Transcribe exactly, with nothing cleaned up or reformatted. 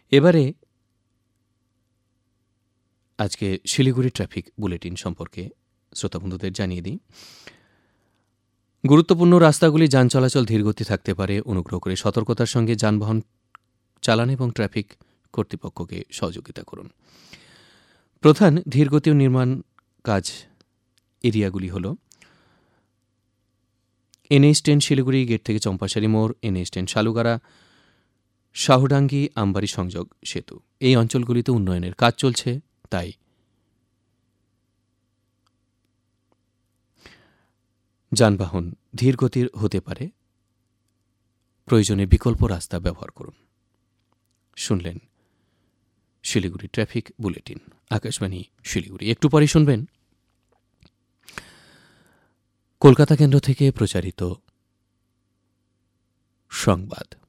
এবারে আজকে Siliguri traffic bulletin সম্পর্কে শ্রোতাবন্ধুদের জানিয়ে দিই। গুরুত্বপূর্ণ রাস্তাগুলি যান চলাচল ধীরগতি থাকতে পারে। অনুগ্রহ করে সতর্কতার সঙ্গে যানবাহন চালান এবং ট্রাফিক কর্তৃপক্ষকে সহযোগিতা করুন। প্রধান ধীরগতি ও নির্মাণ কাজ এরিয়াগুলি হল এনএইচ টেন শিলিগুড়ি গেট থেকে চম্পাশারি মোড়, এনএইচ টেন শালুগাড়া, শাহডাঙ্গি আমবাড়ি সংযোগ সেতু। এই অঞ্চলগুলিতে উন্নয়নের কাজ চলছে, তাই যানবাহন ধীরগতির হতে পারে। প্রয়োজনে বিকল্প রাস্তা ব্যবহার করুন। শুনলেন শিলিগুড়ি ট্রাফিক বুলেটিন, আকাশবাণী শিলিগুড়ি। একটু পরে শুনবেন কলকাতা কেন্দ্র থেকে প্রচারিত সংবাদ।